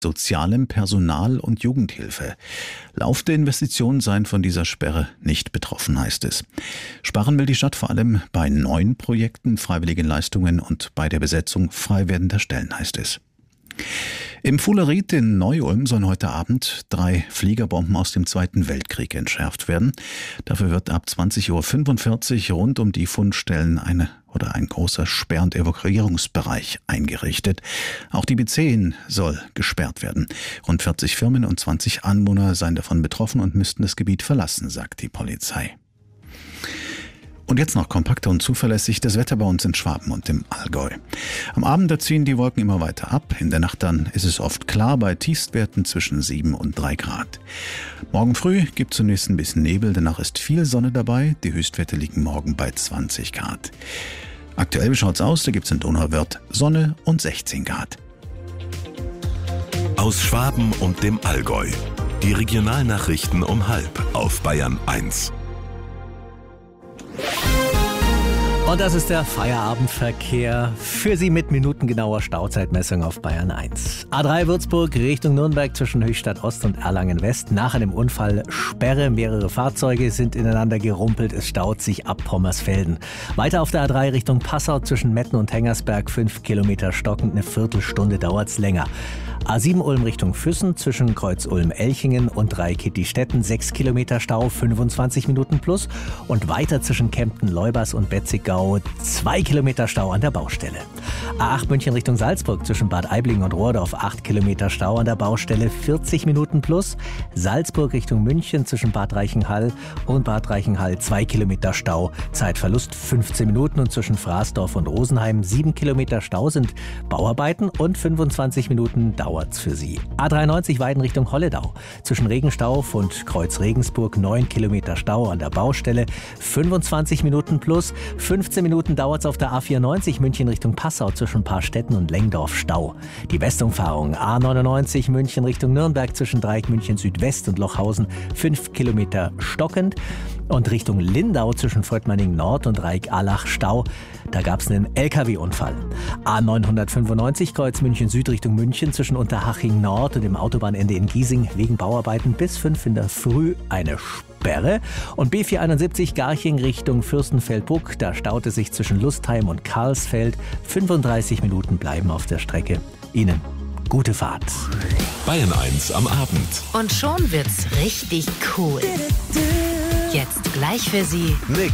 sozialem Personal und Jugendhilfe. Laufende Investitionen seien von dieser Sperre nicht betroffen, heißt es. Sparen will die Stadt vor allem bei neuen Projekten, freiwilligen Leistungen und bei der Besetzung frei werdender Stellen, heißt es. Im Fuhleried in Neu-Ulm sollen heute Abend 3 Fliegerbomben aus dem Zweiten Weltkrieg entschärft werden. Dafür wird ab 20.45 Uhr rund um die Fundstellen ein großer Sperr- und Evakuierungsbereich eingerichtet. Auch die B10 soll gesperrt werden. Rund 40 Firmen und 20 Anwohner seien davon betroffen und müssten das Gebiet verlassen, sagt die Polizei. Und jetzt noch kompakter und zuverlässig das Wetter bei uns in Schwaben und im Allgäu. Am Abend da ziehen die Wolken immer weiter ab. In der Nacht dann ist es oft klar bei Tiefstwerten zwischen 7 und 3 Grad. Morgen früh gibt es zunächst ein bisschen Nebel, danach ist viel Sonne dabei. Die Höchstwerte liegen morgen bei 20 Grad. Aktuell schaut es aus, da gibt es in Donauwörth Sonne und 16 Grad. Aus Schwaben und dem Allgäu. Die Regionalnachrichten um 12:30 auf Bayern 1. Und das ist der Feierabendverkehr für Sie mit minutengenauer Stauzeitmessung auf Bayern 1. A3 Würzburg Richtung Nürnberg zwischen Höchstadt Ost und Erlangen West. Nach einem Unfall Sperre. Mehrere Fahrzeuge sind ineinander gerumpelt. Es staut sich ab Pommersfelden. Weiter auf der A3 Richtung Passau zwischen Metten und Hengersberg 5 Kilometer stockend. Eine Viertelstunde dauert's länger. A7 Ulm Richtung Füssen zwischen Kreuz Ulm-Elchingen und Reikittistetten 6 Kilometer Stau, 25 Minuten plus. Und weiter zwischen Kempten-Leubers und Betzigau 2 Kilometer Stau an der Baustelle. A8 München Richtung Salzburg zwischen Bad Aibling und Rohrdorf 8 Kilometer Stau an der Baustelle, 40 Minuten plus. Salzburg Richtung München zwischen Bad Reichenhall und Bad Reichenhall 2 Kilometer Stau, Zeitverlust 15 Minuten. Und zwischen Fraßdorf und Rosenheim 7 Kilometer Stau sind Bauarbeiten und 25 Minuten dauert's für Sie. A93 Weiden Richtung Holledau. Zwischen Regenstauf und Kreuz Regensburg 9 Kilometer Stau an der Baustelle, 25 Minuten plus. 15 Minuten dauert's auf der A94 München Richtung Passau zwischen Paarstetten und Lengdorf Stau. Die Westumfahrung A99 München Richtung Nürnberg zwischen Dreieck München Südwest und Lochhausen 5 Kilometer stockend. Und Richtung Lindau zwischen Fröttmanning Nord und Dreieck-Allach Stau. Da gab es einen LKW-Unfall. A995 Kreuz München Süd Richtung München zwischen Unterhaching Nord und dem Autobahnende in Giesing wegen Bauarbeiten bis 5 in der Früh eine Sperre. Und B471 Garching Richtung Fürstenfeldbruck, da staute sich zwischen Lustheim und Karlsfeld. 35 Minuten bleiben auf der Strecke. Ihnen gute Fahrt. Bayern 1 am Abend. Und schon wird's richtig cool. Jetzt gleich für Sie